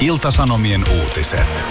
Ilta-Sanomien uutiset.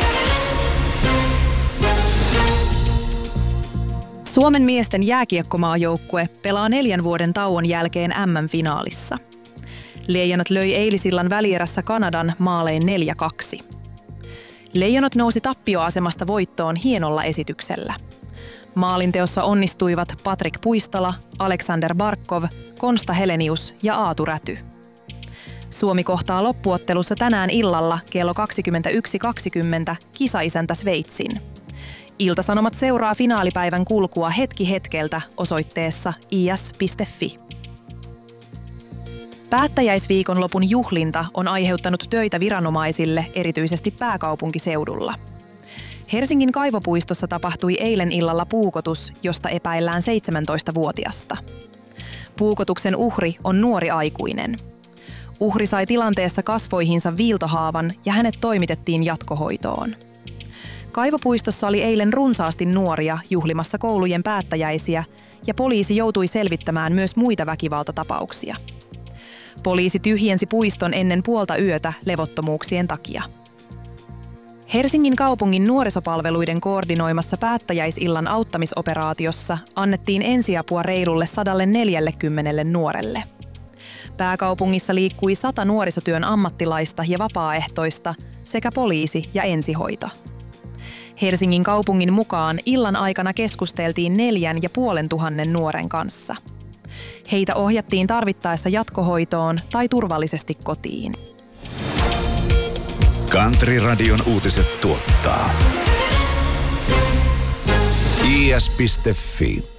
Suomen miesten jääkiekkomaajoukkue pelaa 4 vuoden tauon jälkeen MM-finaalissa. Leijonat löi eilisillan välierässä Kanadan maalein 4-2. Leijonat nousi tappioasemasta voittoon hienolla esityksellä. Maalinteossa onnistuivat Patrik Puistola, Aleksander Barkov, Konsta Helenius ja Aatu Räty. Suomi kohtaa loppuottelussa tänään illalla kello 21.20 kisaisäntä Sveitsin. Ilta-Sanomat seuraa finaalipäivän kulkua hetki hetkeltä osoitteessa is.fi. Päättäjäisviikonlopun juhlinta on aiheuttanut töitä viranomaisille erityisesti pääkaupunkiseudulla. Helsingin Kaivopuistossa tapahtui eilen illalla puukotus, josta epäillään 17-vuotiasta. Puukotuksen uhri on nuori aikuinen. Uhri sai tilanteessa kasvoihinsa viiltohaavan ja hänet toimitettiin jatkohoitoon. Kaivopuistossa oli eilen runsaasti nuoria juhlimassa koulujen päättäjäisiä ja poliisi joutui selvittämään myös muita väkivaltatapauksia. Poliisi tyhjensi puiston ennen puolta yötä levottomuuksien takia. Helsingin kaupungin nuorisopalveluiden koordinoimassa päättäjäisillan auttamisoperaatiossa annettiin ensiapua reilulle 140 nuorelle. Pääkaupungissa liikkui 100 nuorisotyön ammattilaista ja vapaaehtoista sekä poliisi ja ensihoito. Helsingin kaupungin mukaan illan aikana keskusteltiin 4,500 nuoren kanssa. Heitä ohjattiin tarvittaessa jatkohoitoon tai turvallisesti kotiin. Country-radion uutiset tuottaa is.fi.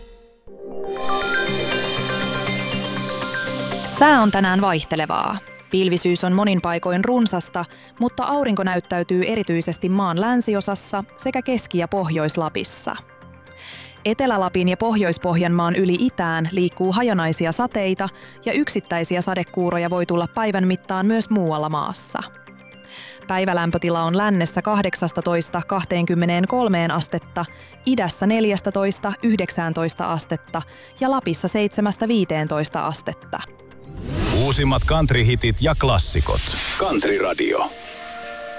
Sää on tänään vaihtelevaa. Pilvisyys on monin paikoin runsasta, mutta aurinko näyttäytyy erityisesti maan länsiosassa sekä Keski- ja Pohjois-Lapissa. Etelä-Lapin ja Pohjois-Pohjanmaan yli itään liikkuu hajanaisia sateita ja yksittäisiä sadekuuroja voi tulla päivän mittaan myös muualla maassa. Päivälämpötila on lännessä 18–23 astetta, idässä 14–19 astetta ja Lapissa 7–15 astetta. Uusimmat country-hitit ja klassikot. Country Radio.